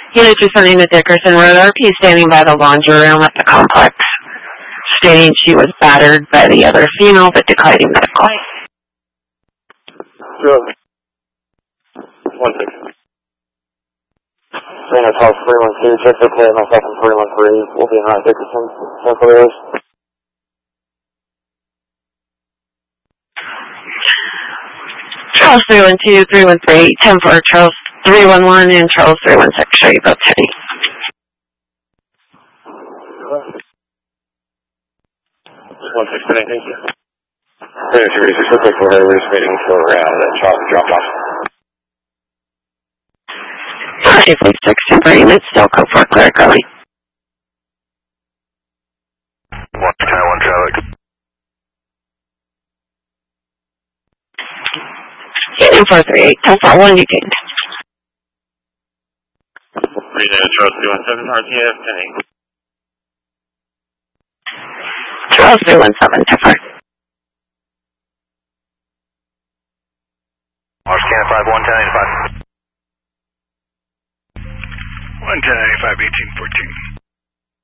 Unit descending to Dickerson Road. RP standing by the laundry room at the complex, stating she was battered by the other female but declining medical. Sure. 1-6. Reno Charles 312, check okay, myself and 313 will be in Hot Dickerson, Central Areas. Charles 312, 313, 10-4, Charles 311, and Charles 316, show you both heading. 1-6, thank you. Reno 286, looking for her, we're just waiting for Charles to drop off. 586, temporary units, still go for clear going. 1 traffic. Unit 438, 10-4, 1 detained. Reno Charles 317, RTF, pending. Charles 317, 10-4. Scan 5, 11085. 11085, 1814.